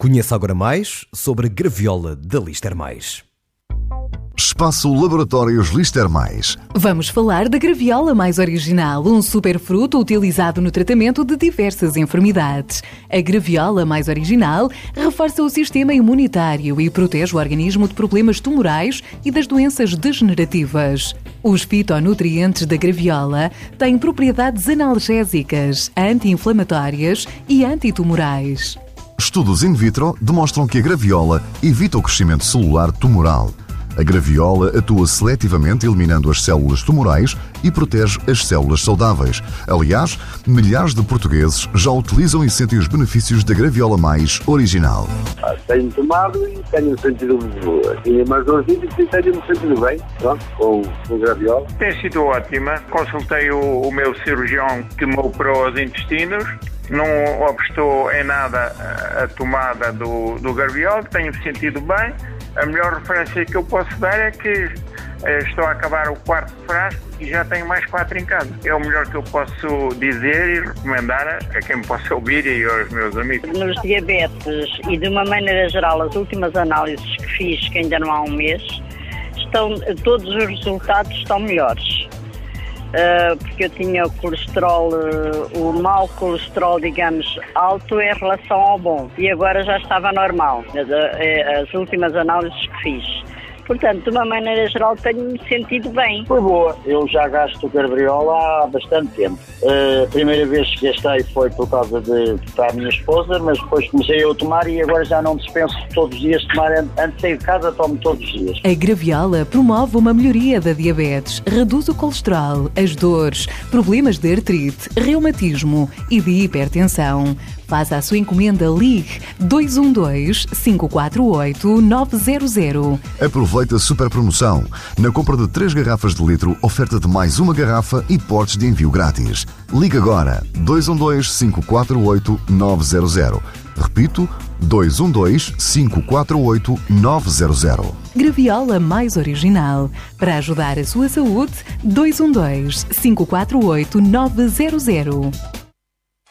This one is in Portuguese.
Conheça agora mais sobre a graviola da Lister Mais. Espaço Laboratórios Lister Mais. Vamos falar da graviola mais original, um superfruto utilizado no tratamento de diversas enfermidades. A graviola mais original reforça o sistema imunitário e protege o organismo de problemas tumorais e das doenças degenerativas. Os fitonutrientes da graviola têm propriedades analgésicas, anti-inflamatórias e antitumorais. Estudos in vitro demonstram que a graviola evita o crescimento celular tumoral. A graviola atua seletivamente eliminando as células tumorais e protege as células saudáveis. Aliás, milhares de portugueses já utilizam e sentem os benefícios da graviola mais original. Tenho tomado e tenho sentido assim, mais dorzido e tenho-me sentido bem, pronto, com graviola. Tem sido ótima. Consultei o meu cirurgião que me operou os intestinos. Não obstou em nada a tomada do graviola, tenho-me sentido bem. A melhor referência que eu posso dar é que estou a acabar o 4º frasco e já tenho mais 4 em casa. É o melhor que eu posso dizer e recomendar a quem me possa ouvir e aos meus amigos. Nos diabetes e de uma maneira geral, as últimas análises que fiz, que ainda não há um mês, todos os resultados estão melhores. Porque eu tinha o colesterol, o mau colesterol, digamos, alto em relação ao bom. E agora já estava normal, as últimas análises que fiz. Portanto, de uma maneira geral, tenho-me sentido bem. Foi boa. Eu já gasto graviola há bastante tempo. A primeira vez que gastei foi por causa para a minha esposa, mas depois comecei a tomar e agora já não dispenso todos os dias tomar. Antes de sair de casa, tomo todos os dias. A graviola promove uma melhoria da diabetes, reduz o colesterol, as dores, problemas de artrite, reumatismo e de hipertensão. Faça a sua encomenda, ligue 212-548-900. Aproveite a super promoção. Na compra de 3 garrafas de litro, oferta de mais uma garrafa e portes de envio grátis. Ligue agora 212-548-900. Repito, 212-548-900. Graviola mais original. Para ajudar a sua saúde, 212-548-900.